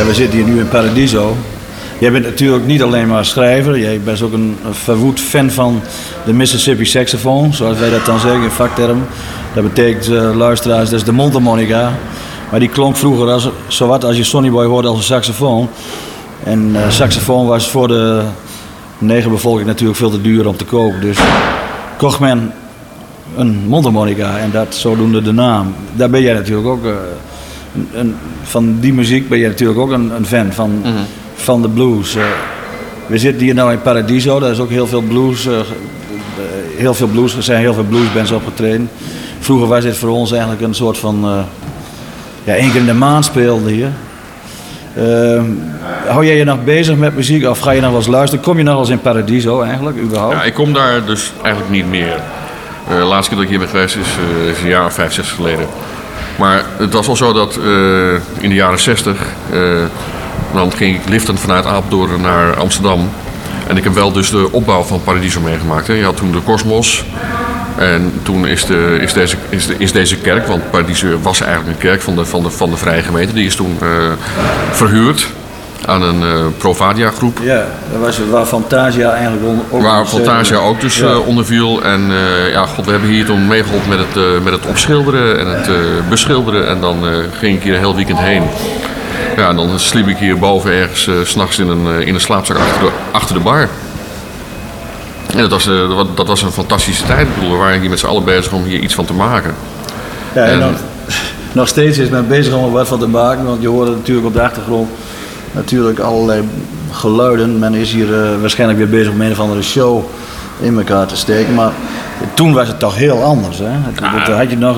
Ja, we zitten hier nu in Paradiso. Jij bent natuurlijk niet alleen maar schrijver, jij bent ook een verwoed fan van de Mississippi saxofoon, zoals wij dat dan zeggen in vaktermen. Dat betekent, luisteraars, dat is de mondharmonica. Maar die klonk vroeger als je Sonny Boy hoorde als een saxofoon. En saxofoon was voor de negerbevolking natuurlijk veel te duur om te kopen. Dus kocht men een mondharmonica en dat zodoende de naam. Daar ben jij natuurlijk ook, van die muziek ben jij natuurlijk ook een fan van. Van de blues. We zitten hier nou in Paradiso, daar is ook heel veel blues. Er zijn heel veel bluesbands opgetreden. Vroeger was dit voor ons eigenlijk een soort van... één keer in de maand speelde hier. Hou jij je nog bezig met muziek of ga je nog wel eens luisteren? Kom je nog wel eens in Paradiso eigenlijk, überhaupt? Ja, ik kom daar dus eigenlijk niet meer. De laatste keer dat ik hier ben geweest is een jaar of 5, 6 geleden. Maar het was wel zo dat in de jaren 60... dan ging ik liften vanuit Apeldoorn naar Amsterdam. En ik heb wel dus de opbouw van Paradiso meegemaakt. Hè. Je had toen de Cosmos. En toen is deze kerk, want Paradiso was eigenlijk een kerk van de Vrije Gemeente. Die is toen verhuurd aan een Provadia groep. Ja, dat was waar Fantasia eigenlijk onder. Waar Fantasia ook dus onder viel. En we hebben hier toen meegeholpen met het opschilderen en het beschilderen. En dan ging ik hier een heel weekend heen. Ja, en dan sliep ik hier boven ergens 's nachts in een slaapzak achter de bar. En dat was een fantastische tijd. Ik bedoel, we waren hier met z'n allen bezig om hier iets van te maken. Ja, en nog steeds is men bezig om er wat van te maken. Want je hoorde natuurlijk op de achtergrond natuurlijk allerlei geluiden. Men is hier waarschijnlijk weer bezig om een of andere show in elkaar te steken. Maar toen was het toch heel anders. Hè? Toen had je nog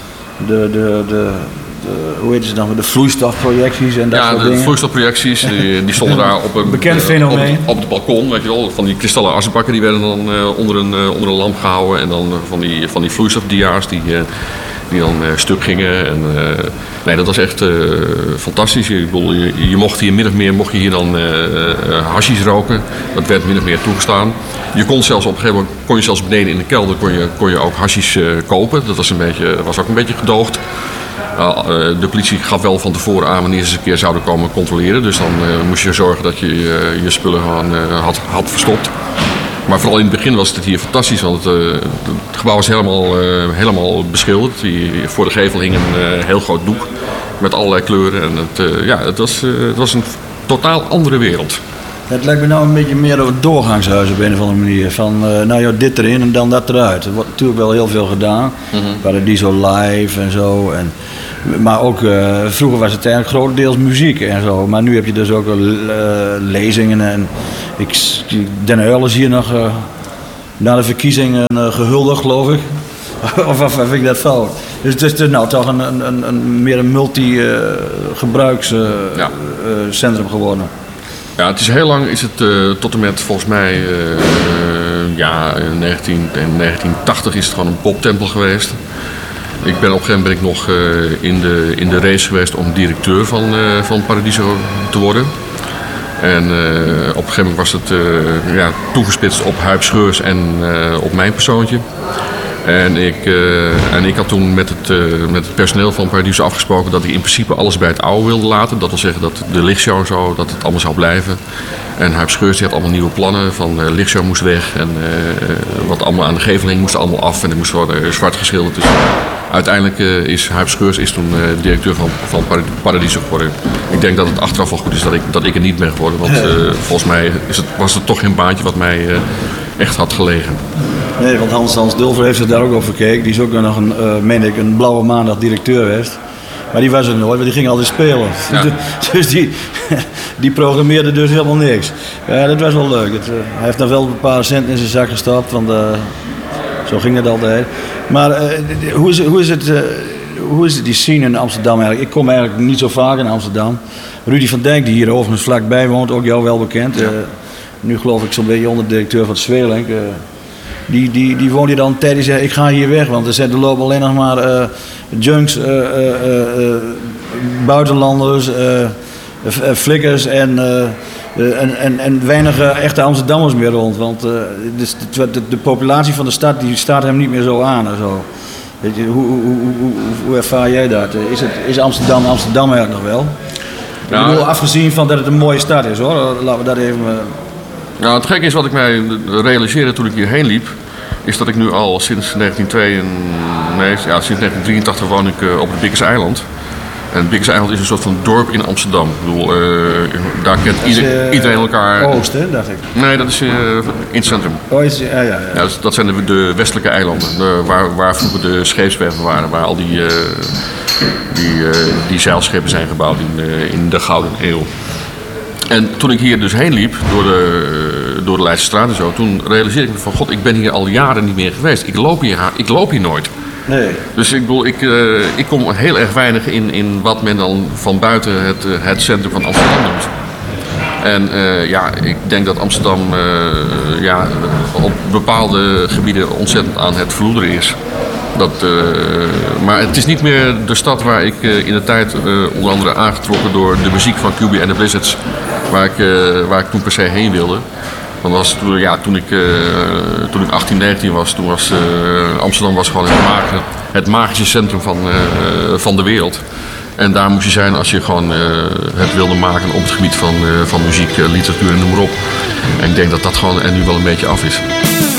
hoe heet het dan, de vloeistofprojecties en dat soort dingen. Ja, de vloeistofprojecties, die stonden daar op een bekend fenomeen. Op het balkon, weet je wel, van die kristallen assenbakken die werden dan onder een lamp gehouden en dan van die vloeistofdia's die dan stuk gingen. En, nee, dat was echt fantastisch. Ik bedoel, je mocht hier min of meer dan hashish roken. Dat werd min of meer toegestaan. Je kon zelfs op een gegeven moment beneden in de kelder kon je ook hashish kopen. Dat was ook een beetje gedoogd. De politie gaf wel van tevoren aan wanneer ze een keer zouden komen controleren. Dus dan moest je zorgen dat je je spullen gewoon had verstopt. Maar vooral in het begin was het hier fantastisch, want het gebouw was helemaal beschilderd. Voor de gevel hing een heel groot doek met allerlei kleuren. En het was een totaal andere wereld. Het lijkt me nou een beetje meer over doorgangshuizen op een of andere manier. Van dit erin en dan dat eruit. Er wordt natuurlijk wel heel veel gedaan. Paradiso live en zo. Maar ook vroeger was het eigenlijk grotendeels muziek en zo. Maar nu heb je dus ook lezingen. En Den Uyl is hier nog na de verkiezingen gehuldigd, geloof ik. Of vind ik dat fout? Dus het is nou toch meer een multi-gebruikscentrum geworden. Ja, het is heel lang tot en met volgens mij in 1980 is het gewoon een poptempel geweest. Op een gegeven moment ben ik nog in de race geweest om directeur van Paradiso te worden. En op een gegeven moment was het toegespitst op Huib Schreurs en op mijn persoontje. En ik had toen met het personeel van Paradiso afgesproken dat ik in principe alles bij het oude wilde laten. Dat wil zeggen dat de lichtshow zo, dat het allemaal zou blijven. En Huib Schreurs had allemaal nieuwe plannen. Van de lichtshow moest weg en wat allemaal aan de gevel hing moest allemaal af. En het moest worden zwart geschilderd. Dus uiteindelijk is Huib Schreurs toen directeur van Paradiso geworden. Ik denk dat het achteraf wel goed is dat ik er niet ben geworden. Want volgens mij was het toch geen baantje wat mij echt had gelegen. Nee, want Hans Dulver heeft zich daar ook op gekeken. Die is ook nog een blauwe maandag directeur geweest. Maar die was er nooit, want die ging altijd spelen. Ja. Dus die programmeerde dus helemaal niks. Ja, dat was wel leuk. Hij heeft nog wel een paar cent in zijn zak gestopt, want zo ging het altijd. Maar hoe is het die scene in Amsterdam eigenlijk? Ik kom eigenlijk niet zo vaak in Amsterdam. Rudy van Dijk, die hier overigens vlakbij woont, ook jou wel bekend. Ja. Nu geloof ik zo'n beetje onderdirecteur van het Zweelenk. Die woont hier dan een tijd, die zei ik ga hier weg, want er lopen alleen nog maar junks, buitenlanders, flikkers en weinig echte Amsterdammers meer rond. Want de populatie van de stad die staat hem niet meer zo aan en zo. Weet je, hoe ervaar jij dat? Is Amsterdam eigenlijk nog wel? Ik bedoel, afgezien van dat het een mooie stad is hoor, laten we dat even... Nou, het gekke is wat ik mij realiseerde toen ik hierheen liep, is dat ik nu al sinds 1983 woon ik op het Bikkers Eiland. En het Bikkers Eiland is een soort van dorp in Amsterdam. Ik bedoel, daar kent iedereen elkaar. Oost, hè, dacht ik. Nee, dat is in het centrum. Oh, ja. Ja, dat zijn de westelijke eilanden, waar vroeger de scheepswerven waren, waar al die zeilschepen zijn gebouwd in de Gouden Eeuw. En toen ik hier dus heen liep, door de Leidse straat en zo, toen realiseerde ik me van, god, ik ben hier al jaren niet meer geweest. Ik loop hier nooit. Nee. Dus ik bedoel, ik kom heel erg weinig in wat men dan van buiten het centrum van Amsterdam doet. En ik denk dat Amsterdam op bepaalde gebieden ontzettend aan het verloederen is. Maar het is niet meer de stad waar ik in de tijd onder andere aangetrokken door de muziek van QB and the Blizzards, waar ik toen per se heen wilde. Want toen ik 18, 19 was, toen was Amsterdam was gewoon het magische centrum van de wereld. En daar moest je zijn als je gewoon het wilde maken op het gebied van muziek, literatuur en noem maar op. En ik denk dat dat gewoon er nu wel een beetje af is.